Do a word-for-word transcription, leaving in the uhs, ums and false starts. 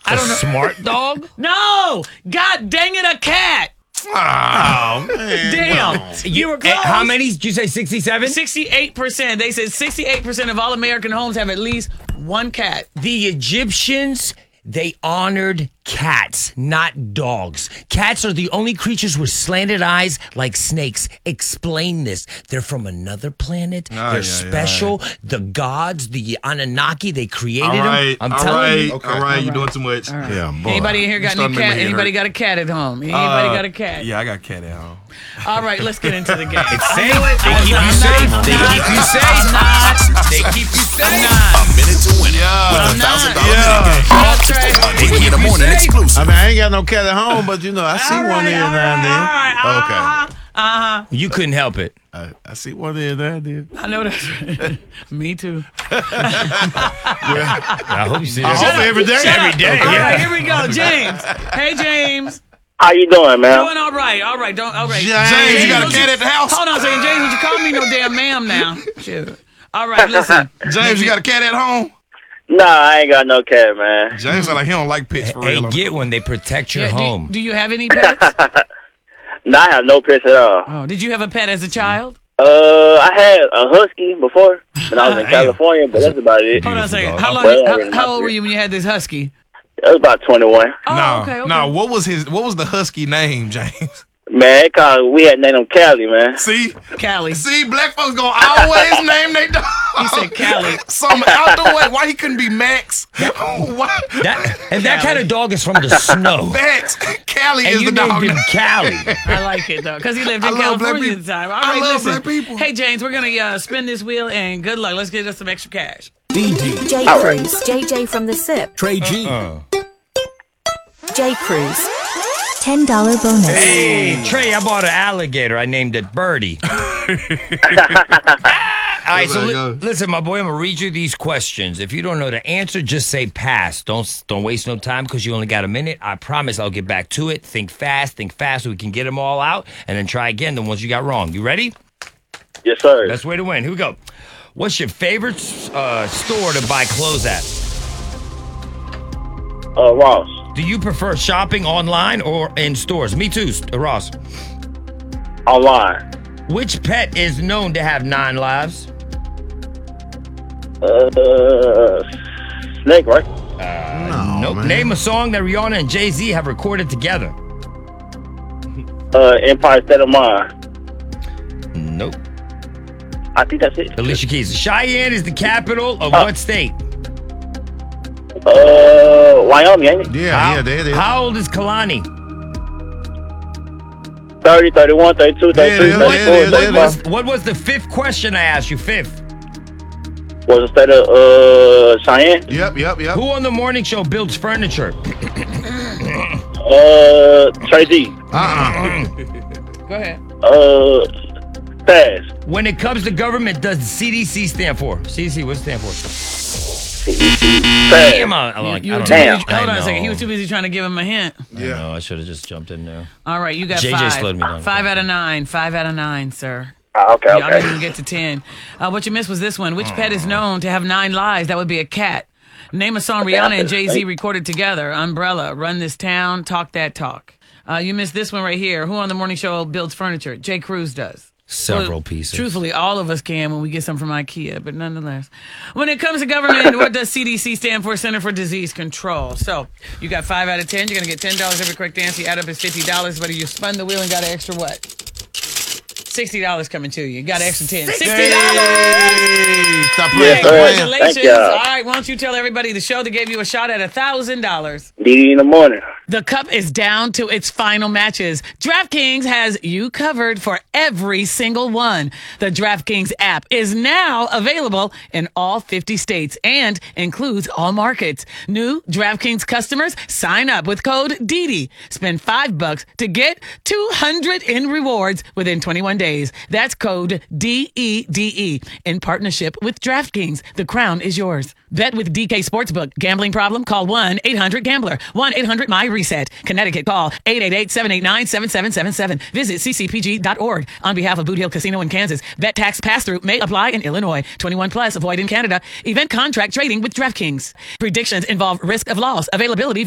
I don't a know. smart dog? No! God dang it, a cat! Oh, man. Damn. You were close. How many did you say? sixty-seven? sixty-eight percent. They said sixty-eight percent of all American homes have at least one cat. The Egyptians, they honored cats, not dogs. Cats are the only creatures with slanted eyes like snakes. Explain this. They're from another planet. Oh, They're yeah, special. Yeah. The gods, the Anunnaki, they created All right, them. I'm all telling right, you. all right. All right, you're doing too much. Right. Yeah, boy. Anybody in here got You any starting to make cat? me Anybody hurt. got a cat at home? Anybody Uh, got a cat? Yeah, I got a cat at home. All right, let's get into the game. It's safe. They keep you safe. They keep you safe. They keep you safe. A minute to win it. Yeah. With a I'm thousand not. dollar Yeah. minute game. That's right. A Diddy in the morning exclusive. I mean, I ain't got no cat at home, but you know, I see All one right, there all now and then. right, all right, Okay. Uh-huh. You couldn't help it. I, I see one there now and then. I know that's right. Me too. I hope you see I hope every day. Every day. All Yeah. right, here we go. James. Hey, James. How you doing, man? Doing all right. All right. Don't. All right. James, you got a don't cat at the house? Hold on a second. James, would you call me no damn ma'am now? Shoot. All right, listen. James, you got a cat at home? Nah, I ain't got no cat, man. James sound like he don't like pets for Hey, real. get one. They protect your Yeah, do, home. do you have any pets? Nah, I have no pets at all. Oh, did you have a pet as a child? Uh, I had a husky before when I was in Damn. California, but that's about it. Hold on a second. dog. How long? Well, I How, didn't how have old to. were you when you had this husky? It was about twenty-one. Oh, no, okay, okay. no. What was his? What was the husky name, James? Man, it called, we had named him Cali, man. See, Callie. see, black folks gonna always name their dog. He said Callie. Something out the way. Why he couldn't be Max? Why? That, and that kind of dog is from the snow. Max, Callie And is you the dog. named him Cali. I like it though, because he lived in I love black California at people. the time. All I right, love listen. black people. Hey James, we're gonna uh, spin this wheel and good luck. Let's get us some extra cash. J Cruz, J J from the S I P, Trey G. J Cruz, ten dollar bonus. Hey, Trey, I bought an alligator. I named it Birdie. All right, so li- Go. listen, my boy, I'm going to read you these questions. If you don't know the answer, just say pass. Don't don't waste no time because you only got a minute. I promise I'll get back to it. Think fast, think fast so we can get them all out and then try again the ones you got wrong. You ready? Yes, sir. Best way to win. Here we go. What's your favorite uh, store to buy clothes at? Uh, Ross. Do you prefer shopping online or in stores? Me too, St- Ross. Online. Which pet is known to have nine lives? Uh, Snake, right? No, Nope. man. Name a song that Rihanna and Jay-Z have recorded together. Uh, Empire State of Mind. Nope. I think that's it. Alicia Keys. Cheyenne is the capital of Oh. what state? Uh, Wyoming, ain't it? Yeah, how, yeah, they, they. How old is Kalani? thirty, thirty-one, thirty-two, thirty-three, Yeah, What, yeah, thirty-four, yeah, what yeah. was, what was the fifth question I asked you? Fifth. Was the state of uh, Cheyenne? Yep, yep, yep. Who on the morning show builds furniture? Uh, Tracy. Uh-uh. Go ahead. Uh, Pass. When it comes to government, does C D C stand for? C D C, what does it stand for? Pass. Come on. I don't, You I were don't too know. busy, I hold on a know. second. He was too busy trying to give him a hint. I know. I should have just jumped in there. All right, you got J J five. slowed me down. Five out of nine. Five out of nine, sir. Ah, okay, Y'all didn't even okay. get to ten. Uh, what you missed was this one. Which pet is known to have nine lives? That would be a cat. Name a song Rihanna and Jay-Z recorded together. Umbrella, Run This Town, Talk That Talk. Uh, you missed this one right here. Who on the morning show builds furniture? Jay Cruz does. Several Well, pieces. Truthfully, all of us can when we get some from IKEA, but nonetheless. When it comes to government, what does C D C stand for? Center for Disease Control. So you got five out of ten. You're going to get ten dollars every correct answer. You add up is fifty dollars, but you spun the wheel and got an extra what? sixty dollars coming to you. You got an extra ten. sixty dollars! Hey, stop playing. Yes, Stop sir. playing. Congratulations. Thank y'all. All right, why don't you tell everybody the show that gave you a shot at one thousand dollars. Didi in the morning. The cup is down to its final matches. DraftKings has you covered for every single one. The DraftKings app is now available in all fifty states and includes all markets. New DraftKings customers sign up with code D D. Spend five bucks to get two hundred in rewards within twenty-one days. That's code D E D E in partnership with DraftKings. The crown is yours. Bet with D K Sportsbook. Gambling problem? Call one eight hundred gambler. one eight hundred my reset. Connecticut, call eight eight eight, seven eight nine, seven seven seven seven. Visit c c p g dot org. On behalf of Boot Hill Casino in Kansas, bet tax pass-through may apply in Illinois. twenty-one plus, avoid in Canada. Event contract trading with DraftKings. Predictions involve risk of loss. Availability